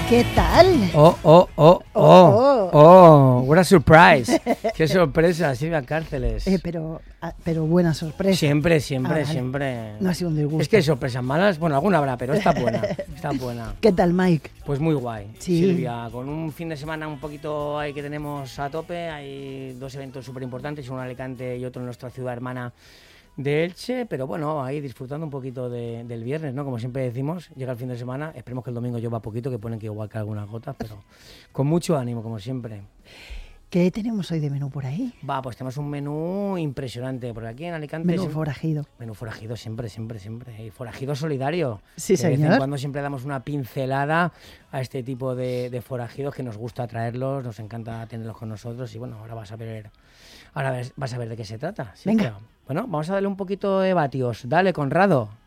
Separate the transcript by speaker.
Speaker 1: ¿Qué tal?
Speaker 2: What a surprise. Qué sorpresa, Silvia Cárceles.
Speaker 1: Pero buena sorpresa.
Speaker 2: Siempre.
Speaker 1: No ha sido un disgusto.
Speaker 2: Es que sorpresas malas, bueno, alguna habrá, pero está buena.
Speaker 1: ¿Qué tal, Mike?
Speaker 2: Pues muy guay,
Speaker 1: sí.
Speaker 2: Silvia, con un fin de semana un poquito ahí que tenemos a tope, hay dos eventos súper importantes, uno en Alicante y otro en nuestra ciudad hermana de Elche, pero bueno, ahí disfrutando un poquito del viernes, ¿no? Como siempre decimos, llega el fin de semana, esperemos que el domingo llueva poquito, que ponen que igual que algunas gotas, pero con mucho ánimo, como siempre.
Speaker 1: ¿Qué tenemos hoy de menú por ahí?
Speaker 2: Pues tenemos un menú impresionante, porque aquí en Alicante...
Speaker 1: Menú forajido.
Speaker 2: Menú forajido siempre. Y forajido solidario.
Speaker 1: Sí, señor.
Speaker 2: De vez en cuando siempre damos una pincelada a este tipo de forajidos que nos gusta traerlos, nos encanta tenerlos con nosotros y bueno, ahora vas a ver de qué se trata.
Speaker 1: Venga.
Speaker 2: Bueno, vamos a darle un poquito de vatios. Dale, Conrado.